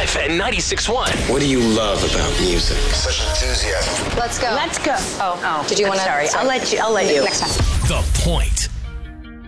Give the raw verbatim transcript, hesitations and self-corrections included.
live at ninety-six point one. What do you love about music? Such enthusiasm. Let's go. Let's go. Oh, oh. Did you I'm want to? Sorry. I'll let you. I'll let you. Next time. The Point.